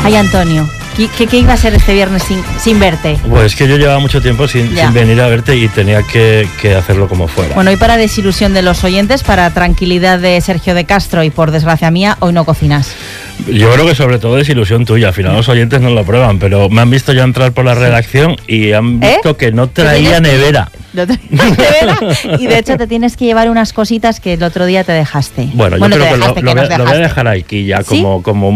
Ay, Antonio, ¿qué iba a ser este viernes sin verte? Pues que yo llevaba mucho tiempo sin venir a verte y tenía que hacerlo como fuera. Bueno, y para desilusión de los oyentes, para tranquilidad de Sergio de Castro y por desgracia mía, hoy no cocinas. Yo creo que sobre todo desilusión tuya, al final los oyentes no lo prueban, pero me han visto ya entrar por la redacción y han visto que no traía nevera. Y de hecho te tienes que llevar unas cositas que el otro día te dejaste. Bueno, yo creo que lo voy a dejar aquí ya como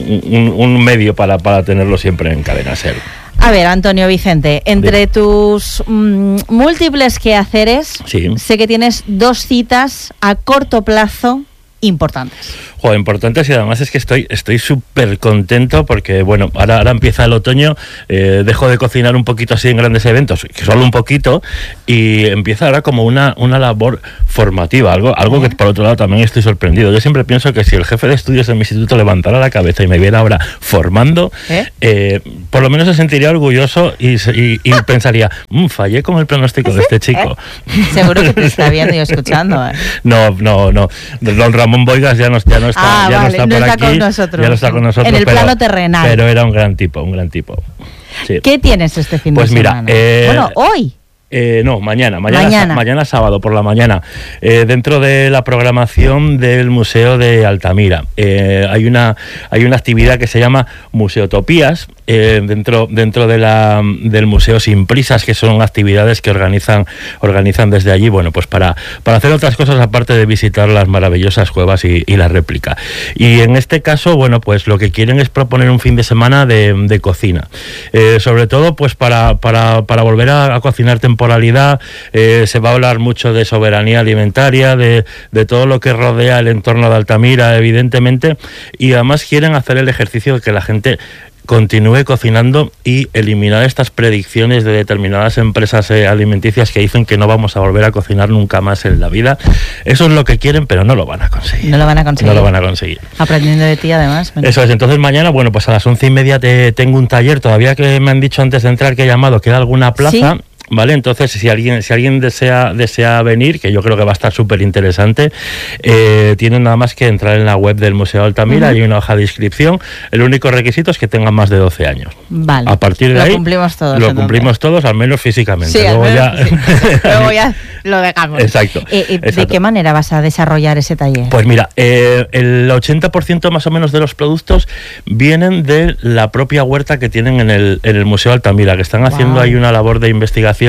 un medio para tenerlo siempre en Cadena Ser. A ver, Antonio Vicente, entre tus múltiples quehaceres, sé que tienes 2 citas a corto plazo importantes. Joder, importantes, y además es que estoy súper contento porque, bueno, ahora empieza el otoño, dejo de cocinar un poquito así en grandes eventos, que solo un poquito, y empieza ahora como una labor formativa, algo que por otro lado también estoy sorprendido. Yo siempre pienso que si el jefe de estudios de mi instituto levantara la cabeza y me viera ahora formando, por lo menos se sentiría orgulloso y pensaría, fallé con el pronóstico de este chico. Seguro que te está viendo y escuchando. No. Don Ramón Boigas ya no está por aquí, con nosotros. Ya no está con nosotros. En el plano terrenal. Pero era un gran tipo. Sí. ¿Qué tienes este fin de semana? Bueno, hoy. No, mañana sábado por la mañana, dentro de la programación del Museo de Altamira. Hay una actividad que se llama Museotopías, dentro del Museo Sin Prisas, que son actividades que organizan desde allí, bueno, pues para hacer otras cosas aparte de visitar las maravillosas cuevas y la réplica. Y en este caso, bueno, pues lo que quieren es proponer un fin de semana de cocina, sobre todo pues para volver a cocinar temporalidad. Se va a hablar mucho de soberanía alimentaria, de todo lo que rodea el entorno de Altamira, evidentemente, y además quieren hacer el ejercicio de que la gente continúe cocinando y eliminar estas predicciones de determinadas empresas alimenticias que dicen que no vamos a volver a cocinar nunca más en la vida. Eso es lo que quieren, pero no lo van a conseguir. No lo van a conseguir. Aprendiendo de ti, además. Eso es. Entonces mañana, bueno, pues a las 11:30 tengo un taller. Todavía que me han dicho antes de entrar que he llamado, queda alguna plaza. ¿Sí? Vale, entonces si alguien desea venir, que yo creo que va a estar súper interesante, tienen nada más que entrar en la web del Museo de Altamira, hay una hoja de inscripción. El único requisito es que tengan más de 12 años. Vale. A partir de ahí cumplimos todos menos físicamente. Sí, luego ya lo dejamos. Exacto. ¿De qué manera vas a desarrollar ese taller? Pues mira, el 80% más o menos de los productos vienen de la propia huerta que tienen en el Museo de Altamira, que están haciendo ahí una labor de investigación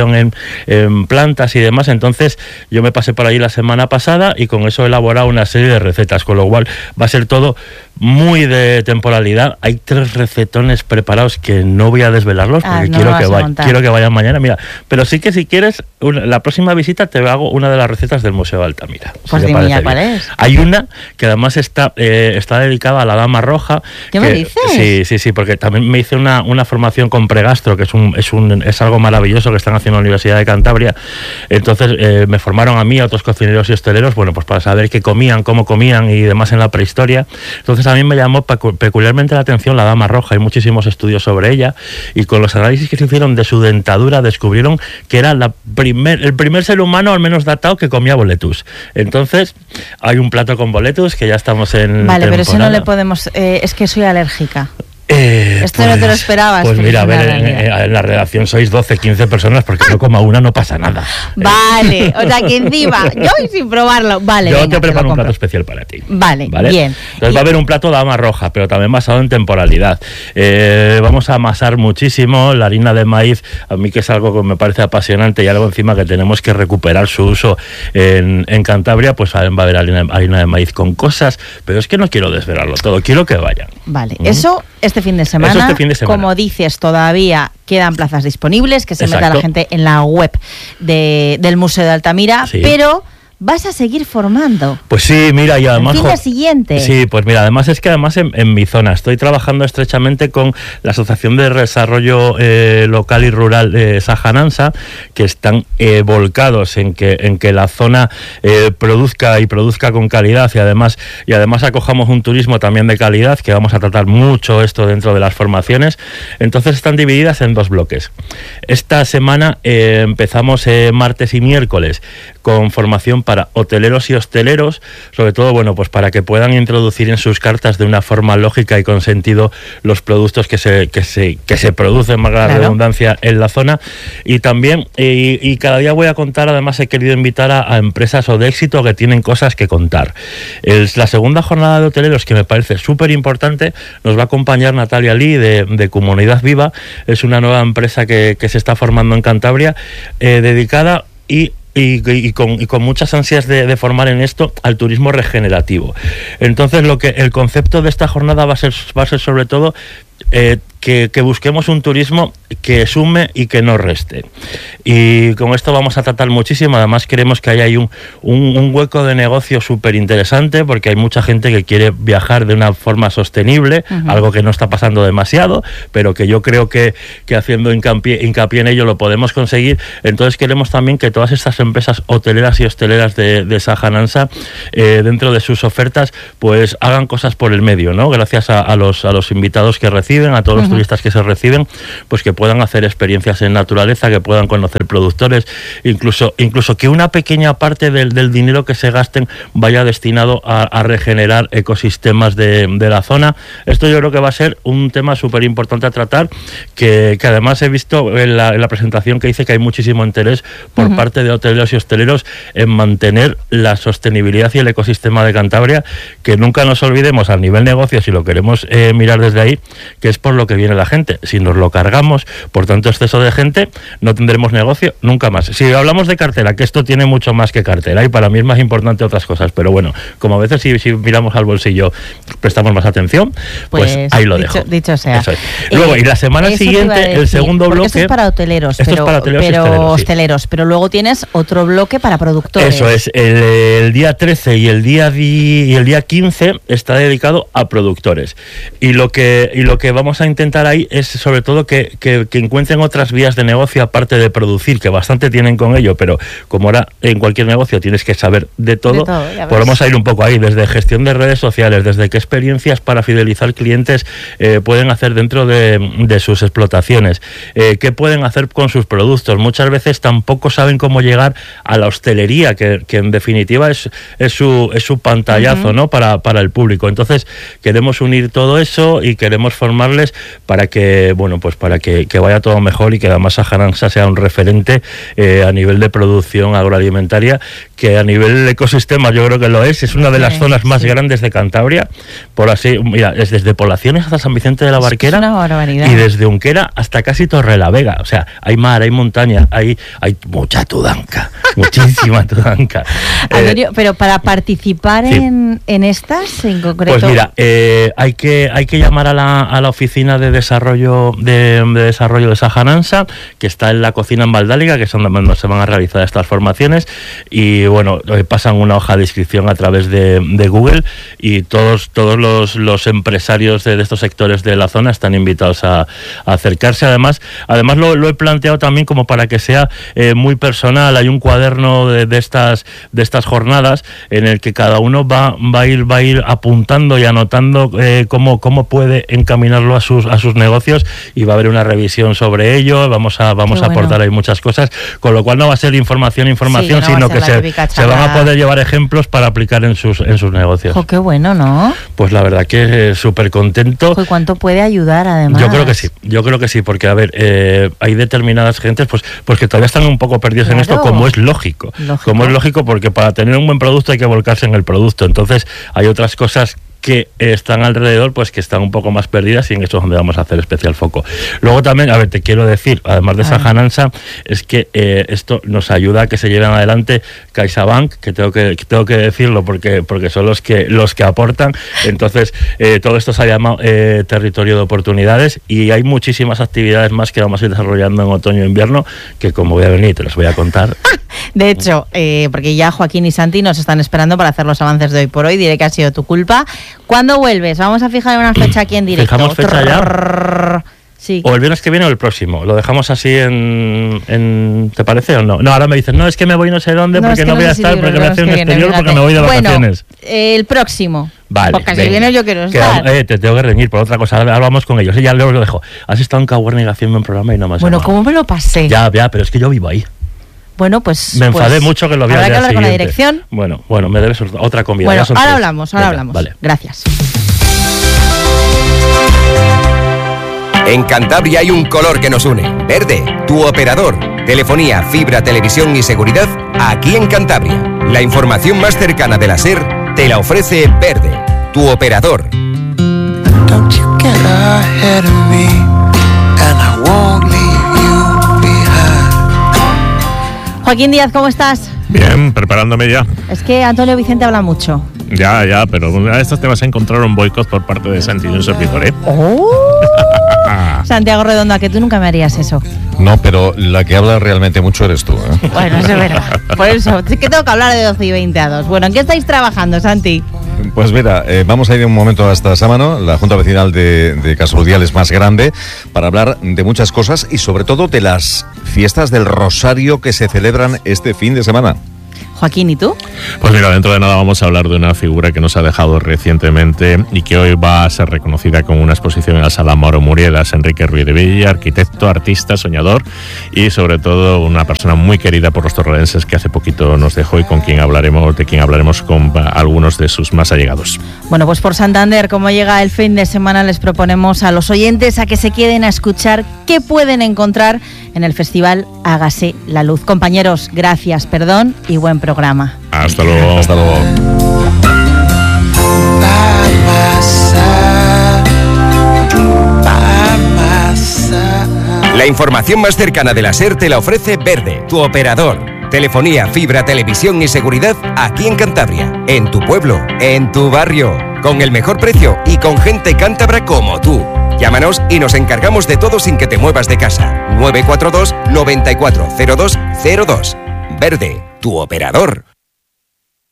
en plantas y demás. Entonces yo me pasé por allí la semana pasada y con eso he elaborado una serie de recetas, con lo cual va a ser todo muy de temporalidad. Hay 3 recetones preparados que no voy a desvelarlos porque quiero que vayan mañana. Mira, pero sí que si quieres, la próxima visita te hago una de las recetas del Museo de Altamira. Pues dime ya cuál es. Hay una que además está dedicada a la Dama Roja. ¿Qué me dices? Sí, porque también me hice una formación con Pregastro, que es algo maravilloso que están haciendo en la Universidad de Cantabria. Entonces me formaron a mí, a otros cocineros y hosteleros, bueno, pues para saber qué comían, cómo comían y demás en la prehistoria. Entonces a mí me llamó peculiarmente la atención la Dama Roja. Hay muchísimos estudios sobre ella y con los análisis que se hicieron de su dentadura descubrieron que era el primer ser humano, al menos datado, que comía boletus. Entonces hay un plato con boletus que ya estamos en Vale, temporada. pero eso no le podemos... es que soy alérgica. Esto no te lo esperabas. Pues mira, a ver, en la redacción sois 12, 15 personas, porque no coma una no pasa nada. Vale, o sea que encima, yo sin probarlo, vale. Yo te preparo un plato especial para ti. Vale, bien. Entonces va a haber un plato Dama Roja, pero también basado en temporalidad. Vamos a amasar muchísimo la harina de maíz, a mí que es algo que me parece apasionante y algo encima que tenemos que recuperar su uso en Cantabria, pues va a haber harina de maíz con cosas, pero es que no quiero desvelarlo todo, quiero que vayan. Vale, eso este fin de semana, como dices, todavía quedan plazas disponibles, que se meta la gente en la web del Museo de Altamira, pero vas a seguir formando. Pues sí, mira, y además... El fin siguiente. Sí, pues mira, además es que en mi zona estoy trabajando estrechamente con la Asociación de Desarrollo Local y Rural de Sajanansa, que están volcados en que la zona produzca con calidad y además acojamos un turismo también de calidad, que vamos a tratar mucho esto dentro de las formaciones. Entonces están divididas en 2 bloques. Esta semana empezamos martes y miércoles con formación para hoteleros y hosteleros, sobre todo, bueno, pues para que puedan introducir en sus cartas de una forma lógica y con sentido los productos que se producen, más la redundancia, en la zona. Y también, y cada día voy a contar, además he querido invitar a empresas o de éxito que tienen cosas que contar. La segunda jornada de hoteleros, que me parece súper importante, nos va a acompañar Natalia Lee de Comunidad Viva. Es una nueva empresa que se está formando en Cantabria, dedicada y con muchas ansias de formar en esto al turismo regenerativo. Entonces, el concepto de esta jornada va a ser sobre todo que busquemos un turismo que sume y que no reste. Y con esto vamos a tratar muchísimo. Además, creemos que hay un hueco de negocio súper interesante, porque hay mucha gente que quiere viajar de una forma sostenible, algo que no está pasando demasiado, pero que yo creo que haciendo hincapié en ello lo podemos conseguir. Entonces queremos también que todas estas empresas hoteleras y hosteleras de Sajanansa, dentro de sus ofertas, pues hagan cosas por el medio, ¿no? Gracias a los invitados que reciben, a todos los turistas que se reciben, pues que puedan hacer experiencias en naturaleza, que puedan conocer productores, incluso que una pequeña parte del dinero que se gasten vaya destinado a regenerar ecosistemas de la zona. Esto yo creo que va a ser un tema súper importante a tratar, que además he visto en la presentación que hice que hay muchísimo interés por parte de hoteleros y hosteleros en mantener la sostenibilidad y el ecosistema de Cantabria, que nunca nos olvidemos al nivel negocio, si lo queremos mirar desde ahí, que es por lo que viene la gente. Si nos lo cargamos por tanto exceso de gente, no tendremos negocio nunca más. Si hablamos de cartera, que esto tiene mucho más que cartera, y para mí es más importante otras cosas, pero bueno, como a veces si miramos al bolsillo prestamos más atención, pues ahí lo dejo. Dicho sea. Eso es. Luego, y la semana siguiente, el segundo bloque... Esto es para hoteleros, pero hosteleros, pero luego tienes otro bloque para productores. Eso es. El día 13 y el día 15 está dedicado a productores. Y lo que vamos a intentar ahí es sobre todo que encuentren otras vías de negocio aparte de producir, que bastante tienen con ello, pero como ahora en cualquier negocio tienes que saber de todo, pues vamos a ir un poco ahí, desde gestión de redes sociales, desde qué experiencias para fidelizar clientes pueden hacer dentro de sus explotaciones, qué pueden hacer con sus productos. Muchas veces tampoco saben cómo llegar a la hostelería, que en definitiva es su pantallazo, ¿no? para el público. Entonces queremos unir todo eso y queremos formarles para que vaya todo mejor y que además Sajanansa sea un referente a nivel de producción agroalimentaria, que a nivel ecosistema yo creo que lo es una de las zonas más grandes de Cantabria, por así, mira, es desde Poblaciones hasta San Vicente de la Barquera, es una barbaridad. Y desde Unquera hasta casi Torrelavega, o sea, hay mar, hay montaña, hay mucha tudanca, muchísima tudanca. Pero para participar en estas en concreto... Pues mira, hay que llamar a la oficina de desarrollo de Sajanansa, que está en la cocina en Valdáliga, que es donde se van a realizar estas formaciones, y bueno, pasan una hoja de inscripción a través de Google, y todos los empresarios de estos sectores de la zona están invitados a acercarse. Además lo he planteado también como para que sea muy personal. Hay un cuaderno de estas jornadas en el que cada uno va a ir apuntando y anotando cómo puede encaminarlo a sus negocios, y va a haber una revisión sobre ello. Vamos a aportar ahí muchas cosas, con lo cual no va a ser información, sino que se van a poder llevar ejemplos para aplicar en sus negocios. ¡Qué bueno!, ¿no? Pues la verdad que súper contento. ¿Cuánto puede ayudar además? Yo creo que sí, porque a ver, hay determinadas gentes pues que todavía están un poco perdidos en esto, como es lógico. Como es lógico, porque para tener un buen producto hay que volcarse en el producto. Entonces hay otras cosas que están alrededor, pues que están un poco más perdidas, y en eso es donde vamos a hacer especial foco. Luego también, te quiero decir, además de Sajanansa, es que esto nos ayuda a que se lleven adelante CaixaBank, que tengo que decirlo porque son los que aportan. Entonces todo esto se ha llamado territorio de oportunidades, y hay muchísimas actividades más que vamos a ir desarrollando en otoño e invierno, que como voy a venir te los voy a contar. De hecho, porque ya Joaquín y Santi nos están esperando para hacer los avances de hoy por hoy. Diré que ha sido tu culpa. ¿Cuándo vuelves? Vamos a fijar una fecha aquí en directo. ¿Fijamos fecha ya? Sí. O el viernes que viene o el próximo. Lo dejamos así en ¿te parece o no? No, ahora me dicen, no, es que me voy no sé dónde, porque no voy a estar, porque voy a hacer un exterior, porque me voy de vacaciones. El próximo. Vale. Porque si viene yo quiero estar. Te tengo que reñir por otra cosa. Ahora vamos con ellos. Ya luego lo dejo. Has estado en Caguerniga haciendo un programa y no más. Bueno, ¿cómo me lo pasé? Ya, pero es que yo vivo ahí. Bueno, pues... Me enfadé mucho que lo vi al día habrá que hablar siguiente. con la dirección. Bueno, me debes otra comida. Bueno, ahora hablamos. Vale. Gracias. En Cantabria hay un color que nos une. Verde, tu operador. Telefonía, fibra, televisión y seguridad aquí en Cantabria. La información más cercana de la SER te la ofrece Verde, tu operador. Don't you get ahead of me, and I won't leave you behind. Joaquín Díaz, ¿cómo estás? Bien, preparándome ya. Es que Antonio Vicente habla mucho. Ya, pero a estos te vas a encontrar un boicot por parte de Santi y un servidor, ¿eh? ¡Oh! Santiago Redondo, ¿a que tú nunca me harías eso? No, pero la que habla realmente mucho eres tú, ¿eh? Bueno, eso es verdad. Por eso, sí que tengo que hablar de 12 y 20 a 2. Bueno, ¿en qué estáis trabajando, Santi? Pues mira, vamos a ir un momento hasta Sámano, la Junta Vecinal de Casoldial más grande, para hablar de muchas cosas y sobre todo de las fiestas del Rosario que se celebran este fin de semana. Joaquín, ¿y tú? Pues mira, dentro de nada vamos a hablar de una figura que nos ha dejado recientemente y que hoy va a ser reconocida con una exposición en la Sala Mauro Muriedas. Enrique Ruiz de Villa, arquitecto, artista, soñador y sobre todo una persona muy querida por los torrelenses que hace poquito nos dejó y de quien hablaremos con algunos de sus más allegados. Bueno, pues por Santander, como llega el fin de semana, les proponemos a los oyentes a que se queden a escuchar qué pueden encontrar en el festival Hágase la Luz. Compañeros, gracias, perdón y buen programa. Hasta luego. Hasta luego. La información más cercana de la SER te la ofrece Verde, tu operador. Telefonía, fibra, televisión y seguridad aquí en Cantabria, en tu pueblo, en tu barrio, con el mejor precio y con gente cántabra como tú. Llámanos y nos encargamos de todo sin que te muevas de casa. 942 940202. Verde, tu operador.